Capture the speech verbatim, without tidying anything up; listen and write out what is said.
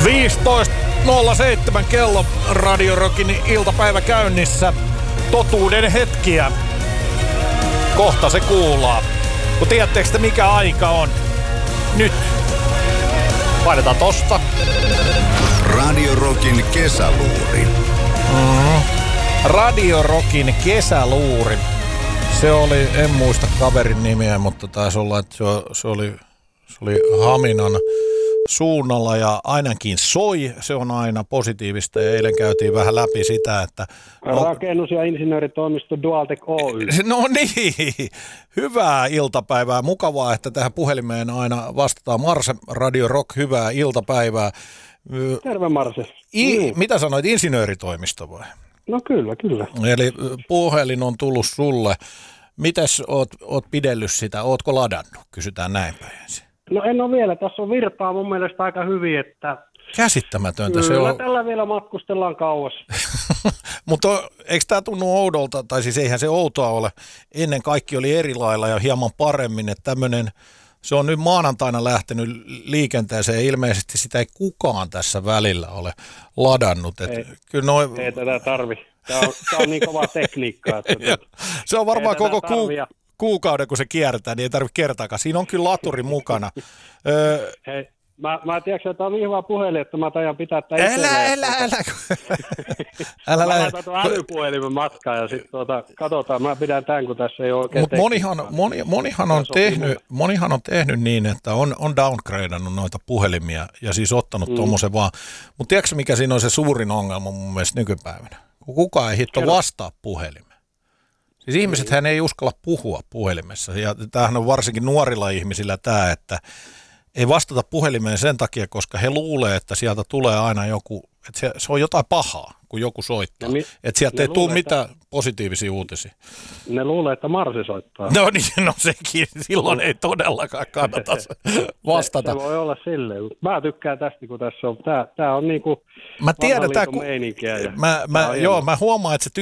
viisitoista nolla seitsemän kello Radio Rockin iltapäivä käynnissä. Totuuden hetkiä. Kohta se kuullaan. Kun tiedättekö te mikä aika on? Nyt. Painetaan tosta. Radio Rockin kesäluuri. Mm-hmm. Radio Rockin kesäluuri. Se oli, en muista kaverin nimeä, mutta taisi olla, että se, se, oli, se oli Haminan suunnalla ja ainakin soi. Se on aina positiivista ja eilen käytiin vähän läpi sitä, että... No, rakennus- ja insinööritoimisto Dualtech Oy. No niin, hyvää iltapäivää. Mukavaa, että tähän puhelimeen aina vastataan. Marse, Radio Rock, hyvää iltapäivää. Terve Marse. I, mm. Mitä sanoit, insinööritoimisto vai? No kyllä, kyllä. Eli puhelin on tullut sulle. Mites oot, oot pidellyt sitä? Ootko ladannut? Kysytään näin päin ensin. No en ole vielä. Tässä on virtaa mun mielestä aika hyvin, että... Käsittämätöntä kyllä, se on. tällä vielä matkustellaan kauas. Mutta eikö tämä tunnu oudolta, tai siis eihän se outoa ole. Ennen kaikki oli eri lailla ja hieman paremmin, että tämmöinen... Se on nyt maanantaina lähtenyt liikenteeseen ja ilmeisesti sitä ei kukaan tässä välillä ole ladannut. Et ei, kyllä noi... ei tätä tarvi. Tämä on, tämä on niin kovaa tekniikkaa. Että se on varmaan koko ku, kuukauden, kun se kiertää, niin ei tarvitse kertaakaan. Siinä on kyllä laturi mukana. Öö... Hei, mä, mä tiedätkö, että on niin hyvä puhelin, että mä tajan pitää tämän älä, itselleen. älä, älä, älä. Mä laitan tuon älypuhelimen matkaan ja sitten tuota, katsotaan. Mä pidän tämän, kun tässä ei ole oikein Mutta monihan, moni, monihan, on tehnyt, monihan on tehnyt niin, että on, on downgradannut noita puhelimia ja siis ottanut mm. tuommoisen vaan. Mutta tiedätkö, mikä siinä on se suurin ongelma mun mielestä nykypäivänä? Kun kukaan ei hitto vastaa puhelimeen. Siis ihmisethän ei uskalla puhua puhelimessa ja tämähän on varsinkin nuorilla ihmisillä tämä, että ei vastata puhelimeen sen takia, koska he luulee, että sieltä tulee aina joku, että se, se on jotain pahaa, kun joku soittaa. Mi- että sieltä ei tule mitään että... positiivisia uutisia. Ne luulee, että Marsi soittaa. No niin, no sekin. Silloin ei todellakaan kannata vastata. Se, se voi olla silleen. Mä tykkään tästä, kun tässä on. Tää, tää on niinku mä tiedän, tää, ku... meininkiä. Ja mä, mä, joo, mä huomaan, että se